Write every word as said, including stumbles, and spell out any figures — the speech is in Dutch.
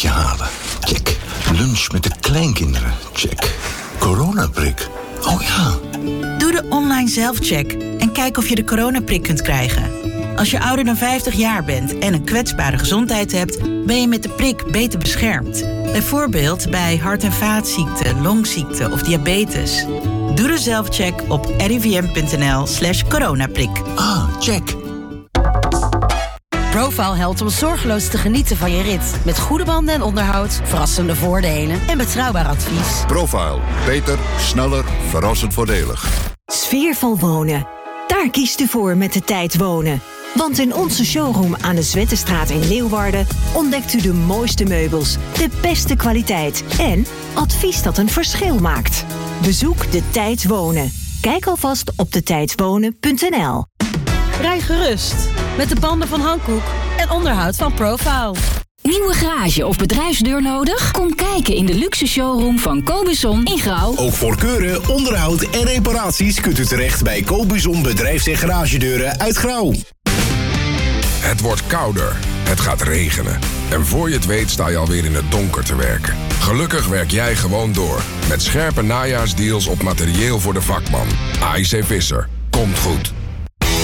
prikje halen? Check. Lunch met de kleinkinderen? Check. Coronaprik? Oh ja. Doe de online zelfcheck en kijk of je de coronaprik kunt krijgen. Als je ouder dan vijftig jaar bent en een kwetsbare gezondheid hebt, ben je met de prik beter beschermd. Bijvoorbeeld bij hart- en vaatziekten, longziekte of diabetes. Doe de zelfcheck op rivm.nl slash coronaprik. Ah, check. Profile helpt om zorgeloos te genieten van je rit. Met goede banden en onderhoud, verrassende voordelen en betrouwbaar advies. Profile. Beter, sneller, verrassend voordelig. Sfeervol wonen. Daar kiest u voor met de Tijd Wonen. Want in onze showroom aan de Zwettenstraat in Leeuwarden ontdekt u de mooiste meubels, de beste kwaliteit en advies dat een verschil maakt. Bezoek de Tijd Wonen. Kijk alvast op de tijd wonen punt n l. Rij gerust met de banden van Hankook en onderhoud van Profile. Nieuwe garage of bedrijfsdeur nodig? Kom kijken in de luxe showroom van Cobuzon in Grauw. Ook voor keuren, onderhoud en reparaties kunt u terecht bij Cobuzon Bedrijfs- en Garagedeuren uit Grauw. Het wordt kouder. Het gaat regenen. En voor je het weet sta je alweer in het donker te werken. Gelukkig werk jij gewoon door. Met scherpe najaarsdeals op materieel voor de vakman. A I C Visser. Komt goed.